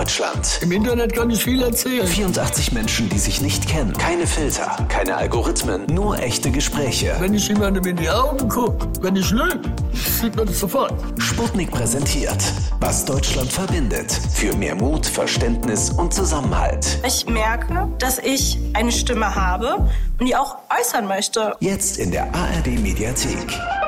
Deutschland. Im Internet kann ich viel erzählen. 84 Menschen, die sich nicht kennen. Keine Filter, keine Algorithmen, nur echte Gespräche. Wenn ich jemandem in die Augen gucke, wenn ich lüge, sieht man das sofort. Sputnik präsentiert, was Deutschland verbindet. Für mehr Mut, Verständnis und Zusammenhalt. Ich merke, dass ich eine Stimme habe und die auch äußern möchte. Jetzt in der ARD Mediathek.